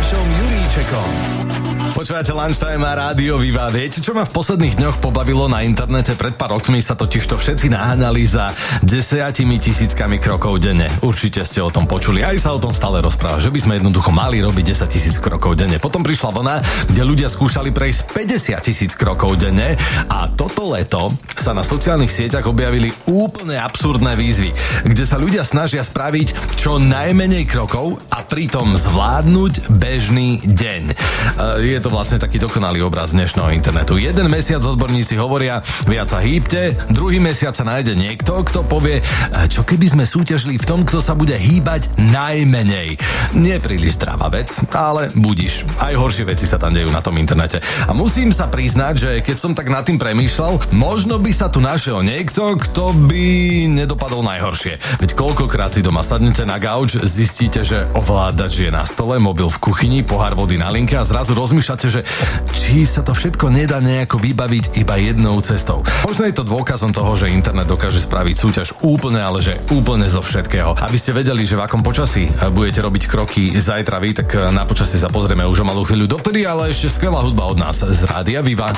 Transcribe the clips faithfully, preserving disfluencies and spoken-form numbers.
Lukášom Juríčekom. Počúvate Lunchtime a Rádio Viva. Viete, čo ma v posledných dňoch pobavilo na internete? Pred pár rokmi sa totiž to všetci naháňali za desiatimi tisíckami krokov denne. Určite ste o tom počuli. Aj sa o tom stále rozpráva, že by sme jednoducho mali robiť desať tisíc krokov denne. Potom prišla vlna, kde ľudia skúšali prejsť päťdesiat tisíc krokov denne a toto leto sa na sociálnych sieťach objavili úplne absurdné výzvy, kde sa ľudia snažia spraviť čo najmenej krokov a pritom zvládnuť bežný deň. Je to vlastne taký dokonalý obraz dnešného internetu. Jeden mesiac odborníci hovoria, viac sa hýbte, druhý mesiac sa nájde niekto, kto povie, čo keby sme súťažili v tom, kto sa bude hýbať najmenej. Nie príliš zdravá vec, ale budiš. Aj horšie veci sa tam dejú na tom internete. A musím sa priznať, že keď som tak nad tým premýšľal, možno by sa tu našiel niekto, kto by nedopadol najhoršie. Veď koľkokrát si doma sadnete na gauč, zistíte, že ovládač je na stole, mobil v kuchyni, pohár vody na linke a zrazu rozmýšľate, že či sa to všetko nedá nejako vybaviť iba jednou cestou. Možno je to dôkazom toho, že internet dokáže spraviť súťaž úplne, ale že úplne zo všetkého. Aby ste vedeli, že v akom počasí budete robiť kroky zajtra vy, tak na počasie sa pozrieme už o malú chvíľu. Dovtedy ale ešte skvelá hudba od nás z Rádia Viva.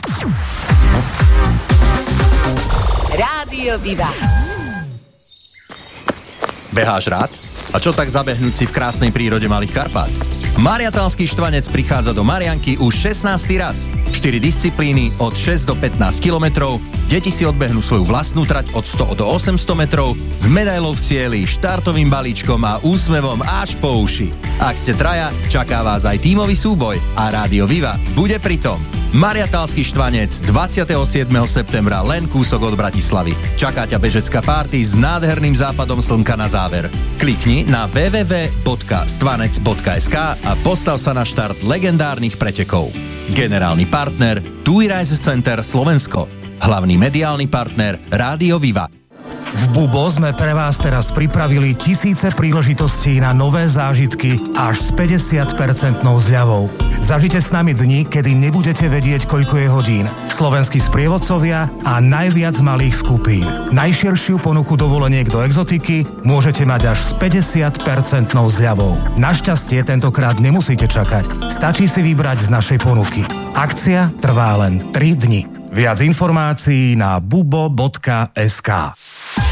Rádio Viva. Beháš rád? A čo tak zabehnúť si v krásnej prírode Malých Karpát? Mariatalský štvanec prichádza do Marianky už šestnásty raz. štyri disciplíny od šesť do pätnásť kilometrov, deti si odbehnú svoju vlastnú trať od sto do osemsto metrov s medailou v cieli, štartovým balíčkom a úsmevom až po uši. Ak ste traja, čaká vás aj tímový súboj a Rádio Viva bude pritom. Mariatalský štvanec dvadsiateho siedmeho septembra len kúsok od Bratislavy. Čaká ťa bežecká party s nádherným západom slnka na záver. Klikni na w w w bodka stvanec bodka es ká a postav sa na štart legendárnych pretekov. Generálny partner té ú í Rise Center Slovensko. Hlavný mediálny partner Rádio Viva. V Bubo sme pre vás teraz pripravili tisíce príležitostí na nové zážitky až s päťdesiat percent zľavou. Zažite s nami dni, kedy nebudete vedieť, koľko je hodín. Slovenskí sprievodcovia a najviac malých skupín. Najširšiu ponuku dovoleniek do exotiky môžete mať až s päťdesiat percent zľavou. Našťastie tentokrát nemusíte čakať. Stačí si vybrať z našej ponuky. Akcia trvá len tri dni. Viac informácií na bubo bodka es ká.